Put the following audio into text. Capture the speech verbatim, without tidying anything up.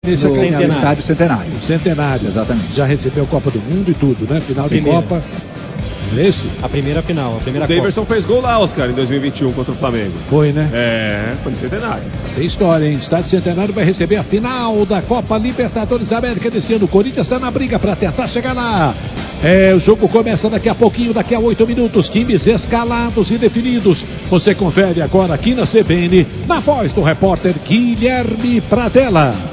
Esse no é o Estádio Centenário. O Centenário. Exatamente. Já recebeu a Copa do Mundo e tudo, né? Final de Copa. Esse? A primeira final, a primeira O Daverson fez gol lá, Oscar, em dois mil e vinte e um contra o Flamengo. Foi, né? É, foi no Centenário. Tem história, hein? Estádio Centenário vai receber a final da Copa Libertadores da América deste ano. O Corinthians está na briga para tentar chegar lá. É, o jogo começa daqui a pouquinho, daqui a oito minutos. Times escalados e definidos. Você confere agora aqui na C B N, na voz do repórter Guilherme Pradella.